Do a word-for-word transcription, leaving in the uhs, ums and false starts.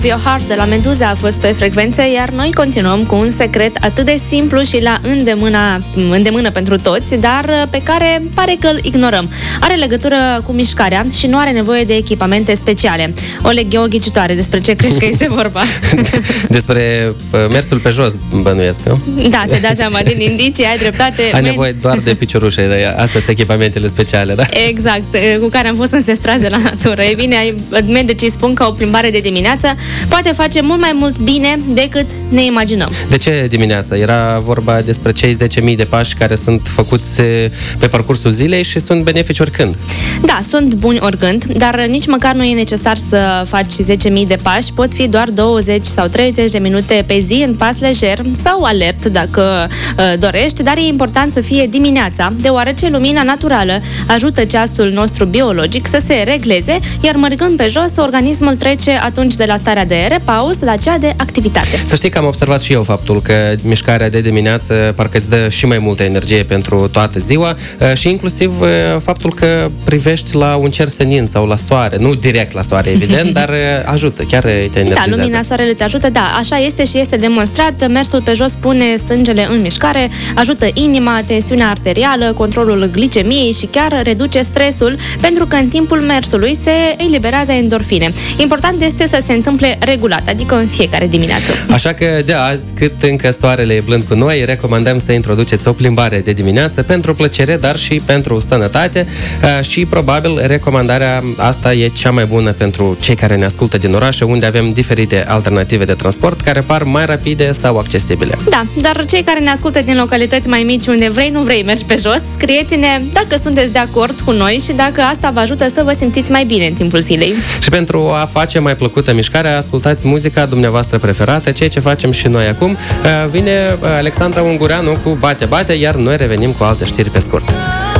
Your Heart de la Meduza a fost pe frecvențe, iar noi continuăm cu un secret atât de simplu și la îndemâna, îndemână pentru toți, dar pe care pare că îl ignorăm. Are legătură cu mișcarea și nu are nevoie de echipamente speciale. Oleg, e o ghicitoare. Despre ce crezi că este vorba? Despre uh, mersul pe jos, bănuiesc, nu? Da, ți-ai dat seama din indicii, ai dreptate. Ai nevoie doar de piciorușe, astea sunt echipamentele speciale, da? Exact, cu care am fost înzestrați de la natură. E bine, medicii spun că o plimbare de dimineață poate face mult mai mult bine decât ne imaginăm. De ce dimineața? Era vorba despre cei zece mii de pași care sunt făcuți pe parcursul zilei și sunt benefici oricând. Da, sunt buni oricând, dar nici măcar nu e necesar să faci zece mii de pași, pot fi doar douăzeci sau treizeci de minute pe zi în pas lejer sau alert dacă uh, dorești, dar e important să fie dimineața, deoarece lumina naturală ajută ceasul nostru biologic să se regleze, iar mergând pe jos, organismul trece atunci de la starea de repaus la cea de activitate. Să știi că am observat și eu faptul că mișcarea de dimineață parcă îți dă și mai multă energie pentru toată ziua și inclusiv faptul că privești la un cer senin sau la soare, nu direct la soare, evident, dar ajută, chiar te energizează. Da, lumina soarelui te ajută, da, așa este și este demonstrat. Mersul pe jos pune sângele în mișcare, ajută inima, tensiunea arterială, controlul glicemiei și chiar reduce stresul, pentru că în timpul mersului se eliberează endorfine. Important este să se întâmple regulat, adică în fiecare dimineață. Așa că de azi, cât încă soarele e blând cu noi, recomandăm să introduceți o plimbare de dimineață pentru plăcere, dar și pentru sănătate și probabil recomandarea asta e cea mai bună pentru cei care ne ascultă din orașe, unde avem diferite alternative de transport care par mai rapide sau accesibile. Da, dar cei care ne ascultă din localități mai mici, unde vrei, nu vrei, mergi pe jos, scrieți-ne dacă sunteți de acord cu noi și dacă asta vă ajută să vă simțiți mai bine în timpul zilei. Și pentru a face mai plăcută mișcarea, ascultați muzica dumneavoastră preferată, ceea ce facem și noi acum. Vine Alexandra Ungureanu cu Bate Bate, iar noi revenim cu alte știri pe scurt.